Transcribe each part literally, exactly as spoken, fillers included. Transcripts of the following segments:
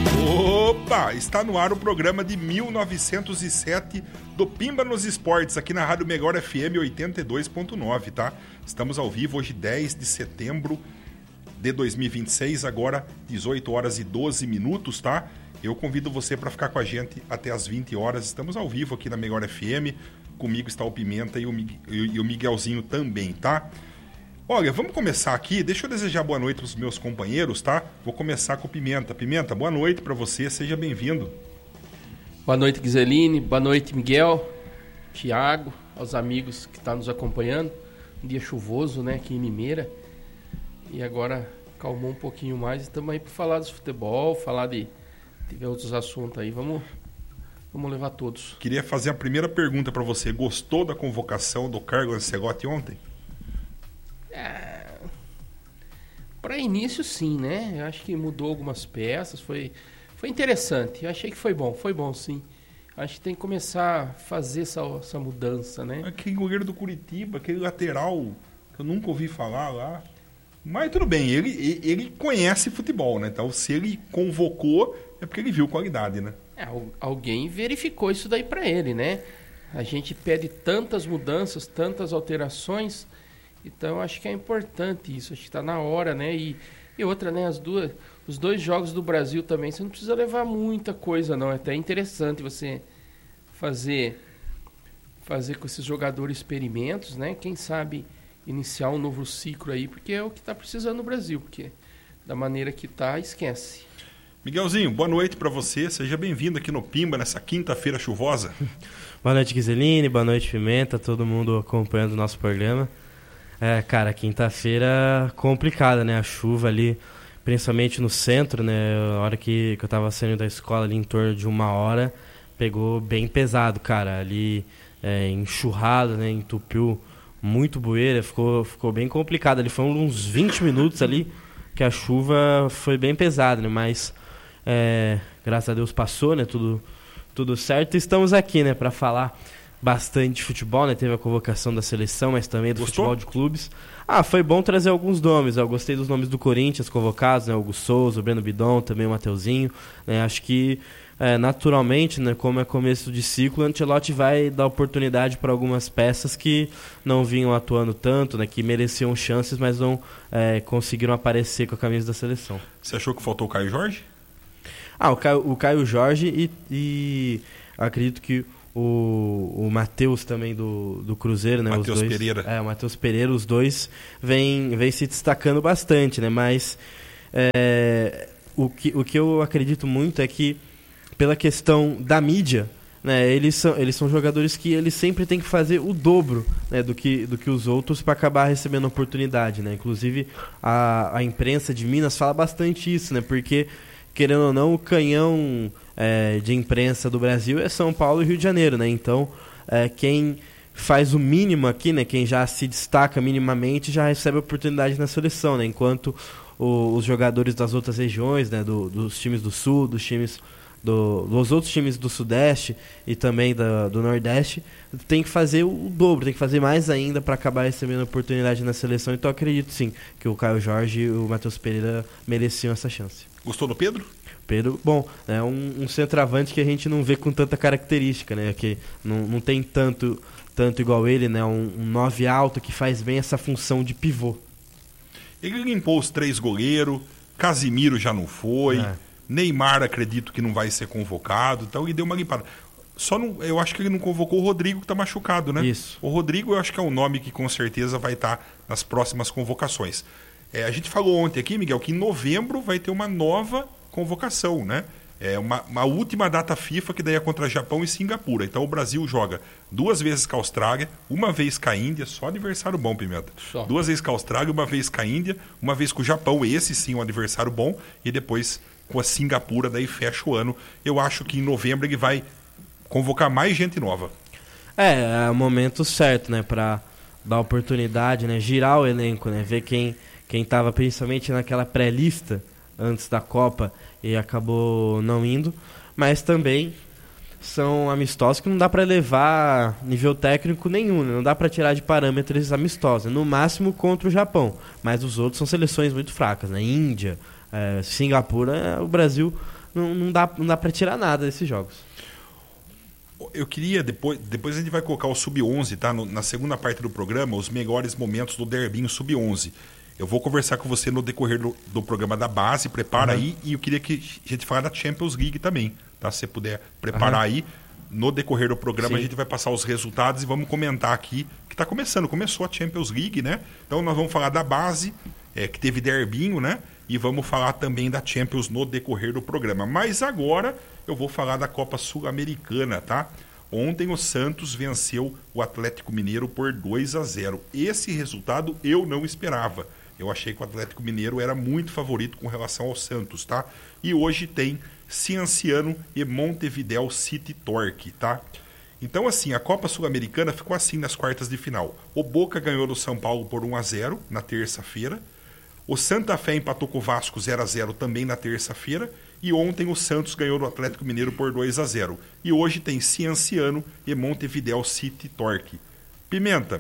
Opa! Está no ar o programa de mil novecentos e sete do Pimba nos Esportes, aqui na Rádio Melhor F M oitenta e dois ponto nove, tá? Estamos ao vivo hoje, dez de setembro de dois mil e vinte e seis, agora dezoito horas e doze minutos, tá? Eu convido você para ficar com a gente até as vinte horas. Estamos ao vivo aqui na Melhor F M. Comigo está o Pimenta e o, Mig... e o Miguelzinho também, tá? Olha, vamos começar aqui. Deixa eu desejar boa noite para os meus companheiros, tá? Vou começar com o Pimenta. Pimenta, boa noite para você. Seja bem-vindo. Boa noite, Giseline. Boa noite, Miguel, Thiago, aos amigos que estão nos acompanhando. Um dia chuvoso, né, aqui em Limeira. E agora calmou um pouquinho mais. Estamos aí para falar de futebol, falar de... Tiver outros assuntos aí, vamos, vamos levar todos. Queria fazer a primeira pergunta para você. Gostou da convocação do Carlos Ancelotti ontem? É, para início, sim, né? Eu acho que mudou algumas peças, foi, foi interessante. Eu achei que foi bom, foi bom, sim. Acho que tem que começar a fazer essa, essa mudança, né? Aquele goleiro do Curitiba, aquele lateral que eu nunca ouvi falar lá. Mas tudo bem, ele, ele conhece futebol, né? Então, se ele convocou, é porque ele viu qualidade, né? É, alguém verificou isso daí para ele, né? A gente pede tantas mudanças, tantas alterações, então acho que é importante isso, acho que está na hora, né? E, e outra, né? As duas, os dois jogos do Brasil também, você não precisa levar muita coisa, não. É até interessante você fazer, fazer com esses jogadores experimentos, né? Quem sabe iniciar um novo ciclo aí, porque é o que está precisando no Brasil, porque da maneira que está, esquece. Miguelzinho, boa noite para você, seja bem-vindo aqui no Pimba, nessa quinta-feira chuvosa. Boa noite, Giseline, boa noite, Pimenta, todo mundo acompanhando o nosso programa. É, cara, quinta-feira complicada, né, a chuva ali, principalmente no centro, né, a hora que, que eu tava saindo da escola ali em torno de uma hora, pegou bem pesado, cara, ali é, enxurrado, né, entupiu muito bueira, ficou, ficou bem complicado. Ali foram uns vinte minutos ali que a chuva foi bem pesada, né? Mas é, graças a Deus passou, né? Tudo, tudo certo. E estamos aqui, né? Para falar bastante de futebol, né? Teve a convocação da seleção, mas também do Gostou? Futebol de clubes. Ah, foi bom trazer alguns nomes. Eu gostei dos nomes do Corinthians convocados, né? O Hugo Souza, o Breno Bidon, também o Mateuzinho, né? Acho que É, naturalmente, né, como é começo de ciclo, o Ancelotti vai dar oportunidade para algumas peças que não vinham atuando tanto, né, que mereciam chances, mas não é, conseguiram aparecer com a camisa da seleção. Você achou que faltou o Caio Jorge? Ah, o Caio, o Caio Jorge e, e acredito que o, o Matheus também do, do Cruzeiro, né? Matheus Pereira. É, o Matheus Pereira, os dois vêm vem se destacando bastante, né? Mas é, o, que, o que eu acredito muito é que pela questão da mídia, né, eles são, eles são jogadores que eles sempre têm que fazer o dobro, né, do, que, do que os outros para acabar recebendo oportunidade, né? Inclusive a, a imprensa de Minas fala bastante isso, né? Porque, querendo ou não, o canhão é, de imprensa do Brasil é São Paulo e Rio de Janeiro, né? Então é, quem faz o mínimo aqui, né, quem já se destaca minimamente já recebe oportunidade na seleção, né? Enquanto o, os jogadores das outras regiões, né, do, dos times do Sul, dos times Do, dos outros times do Sudeste e também da, do Nordeste, tem que fazer o dobro, tem que fazer mais ainda para acabar recebendo oportunidade na seleção. Então eu acredito sim que o Caio Jorge e o Matheus Pereira mereciam essa chance. Gostou do Pedro? Pedro, bom, é um, um centroavante que a gente não vê com tanta característica, né? Que não, não tem tanto, tanto igual ele, né? Um, um nove alto que faz bem essa função de pivô. Ele limpou os três goleiros, Casimiro já não foi... É. Neymar, acredito que não vai ser convocado, então ele deu uma limpada. Só não, eu acho que ele não convocou o Rodrigo, que está machucado, né? Isso. O Rodrigo, eu acho que é um nome que com certeza vai estar nas próximas convocações. É, a gente falou ontem aqui, Miguel, que em novembro vai ter uma nova convocação, né? É uma, uma última data FIFA, que daí é contra Japão e Singapura. Então o Brasil joga duas vezes com a Austrália, uma vez com a Índia, só adversário bom, Pimenta. Só. Duas vezes com a Austrália, uma vez com a Índia, uma vez com o Japão, esse sim um adversário bom, e depois com a Singapura, daí fecha o ano. Eu acho que em novembro ele vai convocar mais gente nova. É, é o momento certo, né, para dar oportunidade, né, girar o elenco, né, ver quem quem estava principalmente naquela pré-lista antes da Copa e acabou não indo, mas também são amistosos que não dá para levar nível técnico nenhum, né? Não dá para tirar de parâmetros amistosos, no máximo contra o Japão, mas os outros são seleções muito fracas, né? Índia, é, Singapura, é, o Brasil não, não dá, não dá para tirar nada desses jogos. Eu queria, depois, depois a gente vai colocar o sub onze, tá? No, na segunda parte do programa, os melhores momentos do Derbinho sub onze. Eu vou conversar com você no decorrer do, do programa da base, prepara uhum. aí, e eu queria que a gente falasse da Champions League também, tá? Se você puder preparar uhum. aí, no decorrer do programa Sim. a gente vai passar os resultados e vamos comentar aqui, que está começando, começou a Champions League, né? Então nós vamos falar da base, é, que teve Derbinho, né? E vamos falar também da Champions no decorrer do programa. Mas agora eu vou falar da Copa Sul-Americana, tá? Ontem o Santos venceu o Atlético Mineiro por dois a zero. Esse resultado eu não esperava. Eu achei que o Atlético Mineiro era muito favorito com relação ao Santos, tá? E hoje tem Cienciano e Montevideo City Torque, tá? Então, assim, a Copa Sul-Americana ficou assim nas quartas de final. O Boca ganhou do São Paulo por um a zero na terça-feira. O Santa Fé empatou com o Vasco zero a zero também na terça-feira. E ontem o Santos ganhou do Atlético Mineiro por dois a zero. E hoje tem Cienciano e Montevideo City Torque. Pimenta,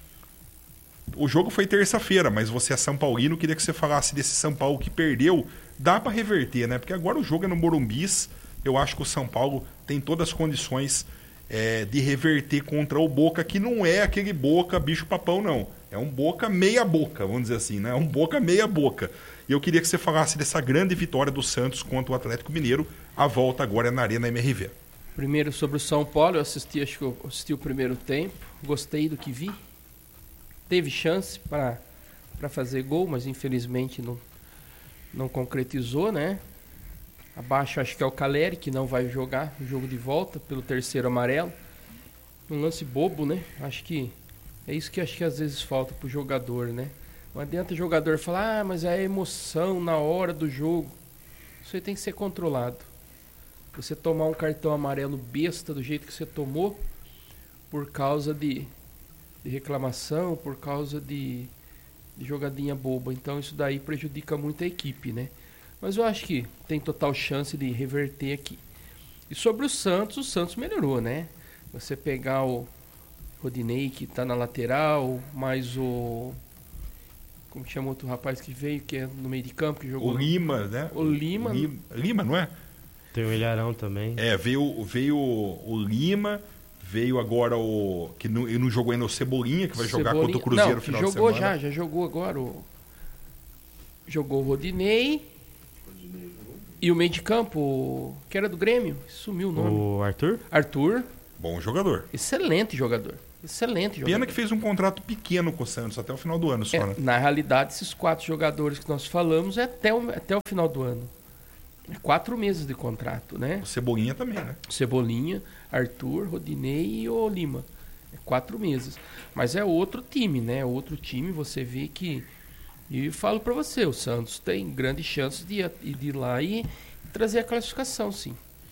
o jogo foi terça-feira, mas você é São Paulino, queria que você falasse desse São Paulo que perdeu. Dá para reverter, né? Porque agora o jogo é no Morumbis. Eu acho que o São Paulo tem todas as condições é, de reverter contra o Boca, que não é aquele Boca bicho-papão, não. É um Boca meia-boca, vamos dizer assim, né? É um Boca meia-boca. E eu queria que você falasse dessa grande vitória do Santos contra o Atlético Mineiro. A volta agora é na Arena M R V. Primeiro sobre o São Paulo, eu assisti, acho que eu assisti o primeiro tempo. Gostei do que vi. Teve chance para fazer gol, mas infelizmente não, não concretizou, né? Abaixo acho que é o Caleri, que não vai jogar o jogo de volta pelo terceiro amarelo. Um lance bobo, né? Acho que é isso que acho que às vezes falta pro jogador, né? Não adianta o jogador falar, ah, mas é a emoção na hora do jogo. Isso aí tem que ser controlado. Você tomar um cartão amarelo besta do jeito que você tomou, por causa de, de reclamação, por causa de, de jogadinha boba. Então isso daí prejudica muito a equipe, né? Mas eu acho que tem total chance de reverter aqui. E sobre o Santos, o Santos melhorou, né? Você pegar o Rodinei, que tá na lateral, mais o... Como que chama outro rapaz que veio, que é no meio de campo, que jogou... O Lima, né? O Lima. Lima, Lima, não é? Tem o Ilharão também. É, veio, veio o Lima, veio agora o... Que não, ele não jogou ainda o Cebolinha, que vai Cebolinha. jogar contra o Cruzeiro não, no final jogou de semana. já, já jogou agora o... Jogou o Rodinei... E o meio de campo, que era do Grêmio, sumiu o nome. O Arthur? Arthur. Bom jogador. Excelente jogador. Excelente jogador. Pena que fez um contrato pequeno com o Santos, até o final do ano só, é, né? Na realidade, esses quatro jogadores que nós falamos é até o, até o final do ano. É quatro meses de contrato, né? O Cebolinha também, né? Cebolinha, Arthur, Rodinei e o Lima. É quatro meses. Mas é outro time, né? Outro time, você vê que... E falo para você, o Santos tem grandes chances de, de ir lá e trazer a classificação, sim.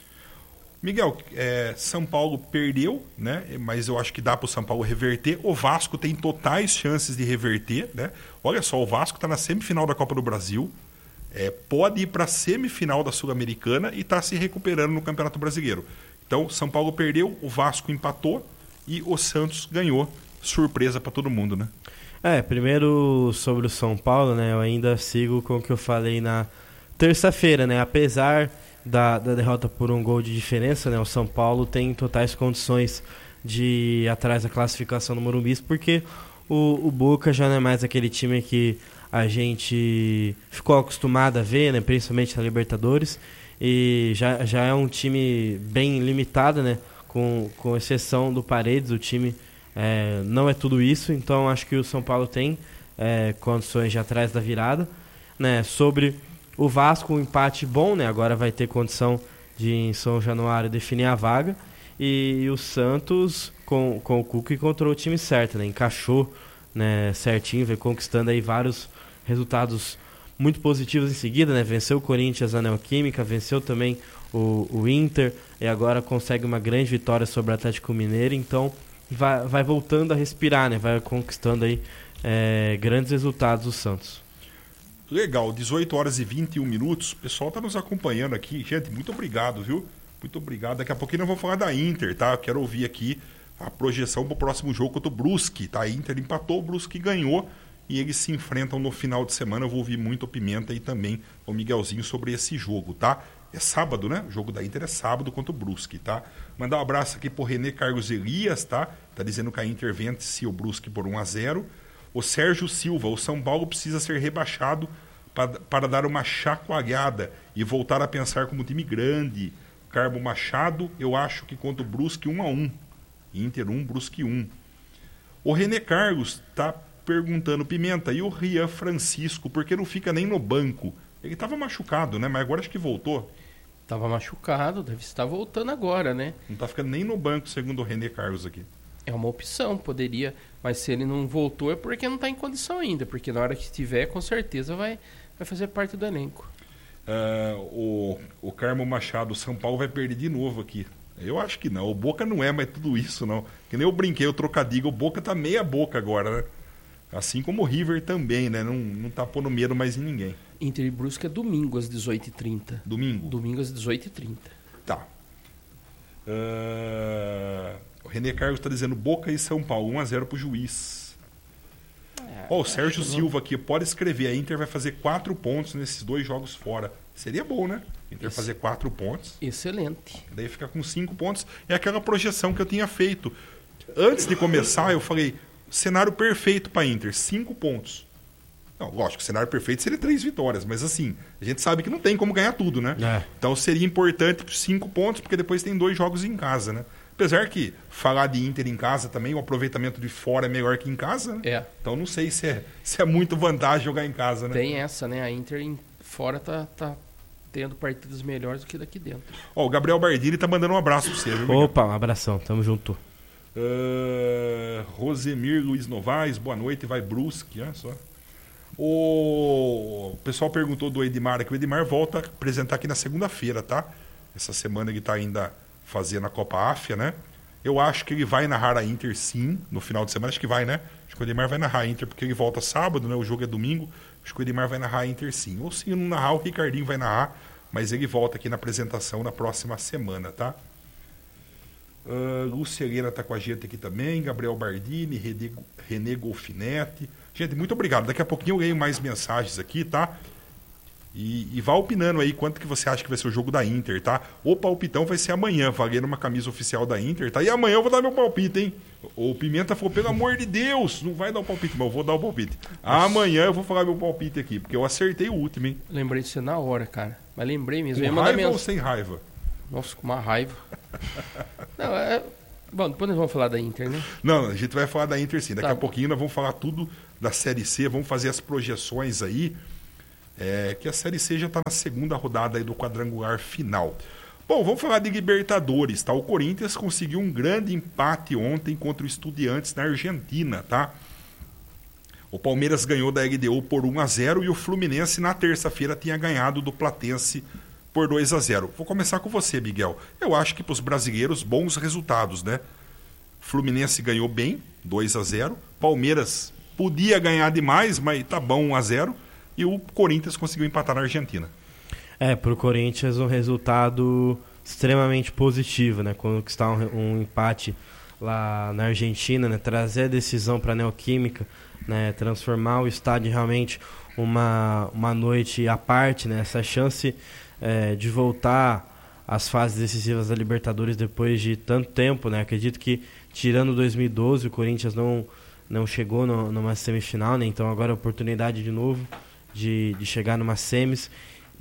Miguel, é, São Paulo perdeu, né? Mas eu acho que dá para o São Paulo reverter. O Vasco tem totais chances de reverter, né? Olha só, o Vasco está na semifinal da Copa do Brasil, é, pode ir para a semifinal da Sul-Americana e está se recuperando no Campeonato Brasileiro. Então, São Paulo perdeu, o Vasco empatou e o Santos ganhou. Surpresa para todo mundo, né? É, primeiro sobre o São Paulo, né? Eu ainda sigo com o que eu falei na terça-feira, né? Apesar da, da derrota por um gol de diferença, né? O São Paulo tem totais condições de ir atrás da classificação no Morumbi, porque o, o Boca já não é mais aquele time que a gente ficou acostumado a ver, né? Principalmente na Libertadores, e já, já é um time bem limitado, né? Com, com exceção do Paredes, o time... É, não é tudo isso, então acho que o São Paulo tem é, condições de atrás da virada, né? Sobre o Vasco, um empate bom, né? Agora vai ter condição de em São Januário definir a vaga, e, e o Santos com, com o Cuca encontrou o time certo, né? Encaixou, né, certinho, veio conquistando aí vários resultados muito positivos em seguida, né? Venceu o Corinthians na Neoquímica, venceu também o, o Inter, e agora consegue uma grande vitória sobre o Atlético Mineiro, então Vai, vai voltando a respirar, né? Vai conquistando aí é, grandes resultados o Santos. Legal, dezoito horas e vinte e um minutos. O pessoal está nos acompanhando aqui. Gente, muito obrigado, viu? Muito obrigado. Daqui a pouquinho nós vamos falar da Inter, tá? Eu quero ouvir aqui a projeção para o próximo jogo contra o Brusque, tá? A Inter empatou, o Brusque ganhou. e eles se enfrentam no final de semana. Eu vou ouvir muito o Pimenta e também o Miguelzinho sobre esse jogo, tá? É sábado, né? O jogo da Inter é sábado contra o Brusque, tá? Mandar um abraço aqui pro René Carlos Elias, tá? Tá dizendo que a Inter vence o Brusque por um a zero. O Sérgio Silva, o São Paulo precisa ser rebaixado para, para dar uma chacoalhada e voltar a pensar como time grande. Carmo Machado, eu acho que contra o Brusque um a um. Inter um, Brusque um. O René Carlos tá perguntando, Pimenta, e o Rian Francisco, por que não fica nem no banco? Ele estava machucado, né? Mas agora acho que voltou. Estava machucado, deve estar voltando agora, né? Não está ficando nem no banco, segundo o René Carlos aqui. É uma opção, poderia, mas se ele não voltou é porque não está em condição ainda, porque na hora que estiver, com certeza vai, vai fazer parte do elenco. Uh, o, o Carmo Machado, o São Paulo vai perder de novo aqui. Eu acho que não, o Boca não é mais tudo isso, não. Que nem eu brinquei, o trocadilho, o Boca tá meia boca agora, né? Assim como o River também, né? Não, não tá pondo medo mais em ninguém. Inter e Brusque é domingo às dezoito e trinta. Domingo? Domingo às dezoito e trinta. Tá. Uh, o René Carlos está dizendo Boca e São Paulo, um a zero pro Juiz. É, oh, o Sérgio Silva não... aqui, pode escrever, a Inter vai fazer quatro pontos nesses dois jogos fora. Seria bom, né? Inter Esse... fazer quatro pontos. Excelente. Daí fica com cinco pontos. É aquela projeção que eu tinha feito. Antes de começar, eu falei, cenário perfeito para Inter, cinco pontos. Não, lógico, o cenário perfeito seria três vitórias, mas assim, a gente sabe que não tem como ganhar tudo, né? É. Então seria importante cinco pontos, porque depois tem dois jogos em casa, né? Apesar que falar de Inter em casa também, o aproveitamento de fora é melhor que em casa, né? É. Então não sei se é, se é muito vantagem jogar em casa, né? Tem essa, né? A Inter em fora tá, tá tendo partidas melhores do que daqui dentro. Ó, o Gabriel Bardini tá mandando um abraço pra você, viu, Miguel? Opa, um abração, tamo junto. Uh, Rosemir Luiz Novaes, boa noite, vai Brusque, olha só. O pessoal perguntou do Edmar aqui. O Edmar volta a apresentar aqui na segunda-feira, tá? Essa semana ele está ainda fazendo a Copa Áfia, né? Eu acho que ele vai narrar a Inter, sim, no final de semana. Acho que vai, né? Acho que o Edmar vai narrar a Inter, porque ele volta sábado, né? O jogo é domingo. Acho que o Edmar vai narrar a Inter, sim. Ou se não narrar, o Ricardinho vai narrar. Mas ele volta aqui na apresentação na próxima semana, tá? Uh, Lúcia Helena está com a gente aqui também. Gabriel Bardini, René, René Golfinetti. Gente, muito obrigado. Daqui a pouquinho eu ganho mais mensagens aqui, tá? E, e vá opinando aí quanto que você acha que vai ser o jogo da Inter, tá? O palpitão vai ser amanhã, valendo uma camisa oficial da Inter, tá? E amanhã eu vou dar meu palpite, hein? O Pimenta falou, pelo amor de Deus, não vai dar o palpite, mas eu vou dar o palpite. Amanhã eu vou falar meu palpite aqui, porque eu acertei o último, hein? Lembrei de você na hora, cara. Mas lembrei mesmo. Com raiva mens... ou sem raiva? Nossa, com uma raiva. Não, é... Bom, depois nós vamos falar da Inter, né? Não, a gente vai falar da Inter sim. Daqui tá. a pouquinho nós vamos falar tudo da Série C, vamos fazer as projeções aí, é, que a Série C já está na segunda rodada aí do quadrangular final. Bom, vamos falar de Libertadores, tá? O Corinthians conseguiu um grande empate ontem contra o Estudiantes na Argentina, tá? O Palmeiras ganhou da L D U por um a zero e o Fluminense na terça-feira tinha ganhado do Platense por dois a zero. Vou começar com você, Miguel. Eu acho que para os brasileiros, bons resultados, né? Fluminense ganhou bem, dois a zero. Palmeiras podia ganhar demais, mas tá bom, um a zero. E o Corinthians conseguiu empatar na Argentina. É, para o Corinthians um resultado extremamente positivo, né? Conquistar um, um empate lá na Argentina, né? Trazer a decisão para a Neoquímica, né? Transformar o estádio realmente uma, uma noite à parte, né? Essa chance é, de voltar às fases decisivas da Libertadores depois de tanto tempo, né? Acredito que, tirando dois mil e doze, o Corinthians não, não chegou no, numa semifinal, né? Então agora é a oportunidade de novo de, de chegar numa semis.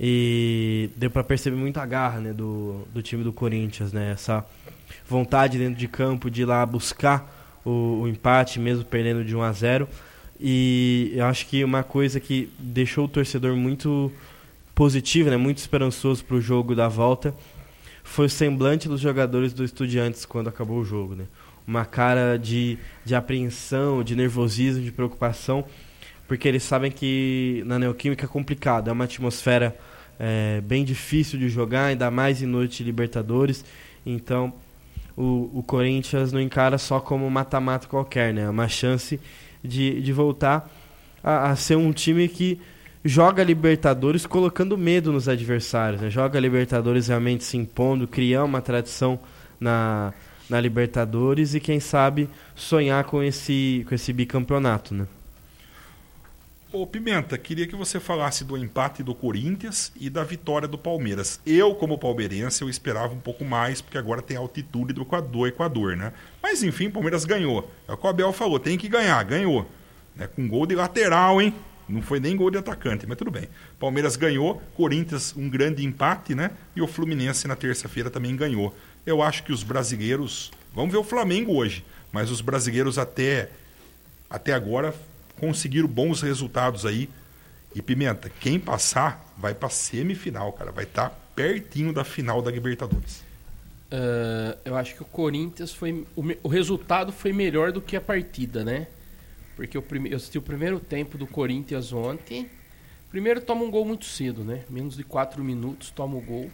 E deu para perceber muita garra, né, do, do time do Corinthians, né? Essa vontade dentro de campo de ir lá buscar o, o empate, mesmo perdendo de um a zero. E eu acho que uma coisa que deixou o torcedor muito positivo, né, muito esperançoso para o jogo da volta, foi o semblante dos jogadores do Estudiantes quando acabou o jogo, né? Uma cara de, de apreensão, de nervosismo, de preocupação, porque eles sabem que na Neoquímica é complicado, é uma atmosfera é, bem difícil de jogar, ainda mais em noite de Libertadores. Então o, o Corinthians não encara só como mata-mata qualquer, né? É uma chance de, de voltar a, a ser um time que joga Libertadores colocando medo nos adversários, né? Joga Libertadores realmente se impondo, criar uma tradição na, na Libertadores e quem sabe sonhar com esse, com esse bicampeonato, né? Ô Pimenta, queria que você falasse do empate do Corinthians e da vitória do Palmeiras. Eu, como palmeirense, eu esperava um pouco mais, porque agora tem a altitude do Equador, Equador, né? Mas enfim, o Palmeiras ganhou. É o que o Abel falou, tem que ganhar, ganhou. Né? Com gol de lateral, hein? Não foi nem gol de atacante, mas tudo bem. Palmeiras ganhou, Corinthians um grande empate, né? E o Fluminense na terça-feira também ganhou. Eu acho que os brasileiros... Vamos ver o Flamengo hoje, mas os brasileiros até, até agora conseguiram bons resultados aí. E Pimenta, quem passar vai para semifinal, cara. Vai estar tá pertinho da final da Libertadores. Uh, eu acho que o Corinthians foi... O, o resultado foi melhor do que a partida, né? Porque eu, prime, eu assisti o primeiro tempo do Corinthians ontem. Primeiro toma um gol muito cedo, né? Menos de quatro minutos toma o gol.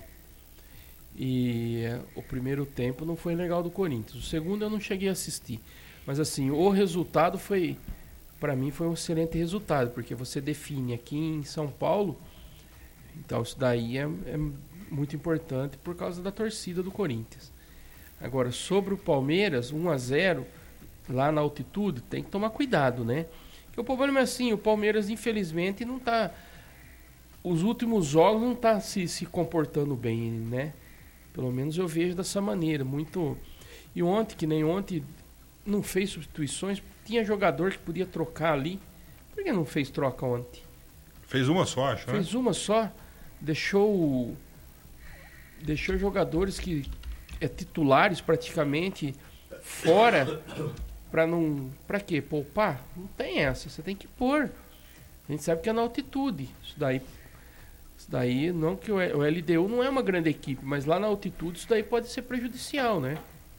E uh, o primeiro tempo não foi legal do Corinthians. O segundo eu não cheguei a assistir. Mas assim, o resultado foi... Para mim foi um excelente resultado, porque você define aqui em São Paulo, então isso daí é, é muito importante por causa da torcida do Corinthians. Agora, sobre o Palmeiras, um a zero, lá na altitude, tem que tomar cuidado, né? Porque o problema é assim, o Palmeiras infelizmente não está, os últimos jogos não está se, se comportando bem, né? Pelo menos eu vejo dessa maneira, muito... E ontem, que nem ontem, não fez substituições. Tinha jogador que podia trocar ali. Por que não fez troca ontem? Fez uma só, acho, Fez né? uma só. Deixou deixou jogadores que é titulares praticamente fora para não... Para quê? Poupar? Não tem essa. Você tem que pôr. A gente sabe que é na altitude. Isso daí, isso daí não que o L D U não é uma grande equipe, mas lá na altitude isso daí pode ser prejudicial, né?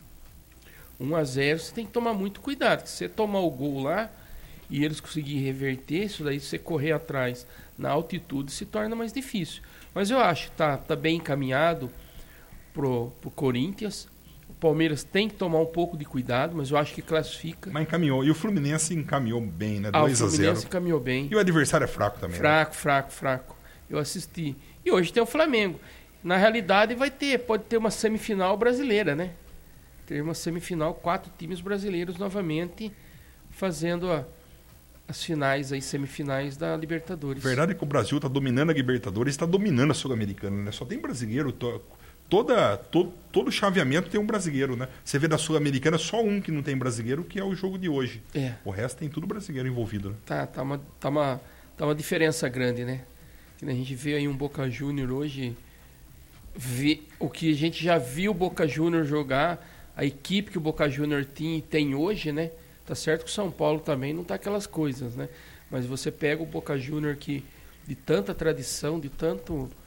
um a zero, você tem que tomar muito cuidado. Se você tomar o gol lá e eles conseguirem reverter, isso daí, se você correr atrás na altitude, se torna mais difícil. Mas eu acho que tá, tá bem encaminhado pro, pro Corinthians. O Palmeiras tem que tomar um pouco de cuidado, mas eu acho que classifica. Mas encaminhou. E o Fluminense encaminhou bem, né? Ah, dois a zero. O Fluminense encaminhou bem. E o adversário é fraco também. Fraco, né? fraco, fraco. Eu assisti. E hoje tem o Flamengo. Na realidade vai ter, pode ter uma semifinal brasileira, né? Ter uma semifinal, quatro times brasileiros novamente fazendo a, as finais, aí, semifinais da Libertadores. Verdade é que o Brasil está dominando a Libertadores, está dominando a Sul-Americana, né? Só tem brasileiro, to, toda, to, todo chaveamento tem um brasileiro, né? Você vê da Sul-Americana só um que não tem brasileiro, que é o jogo de hoje. É. O resto tem tudo brasileiro envolvido, né? Tá, tá uma, tá uma, tá uma diferença grande, né? Que a gente vê aí um Boca Júnior hoje, vê, o que a gente já viu o Boca Júnior jogar, a equipe que o Boca Júnior tem, tem hoje, né? Tá certo que o São Paulo também não tá aquelas coisas, né? Mas você pega o Boca Júnior que de tanta tradição, de tanto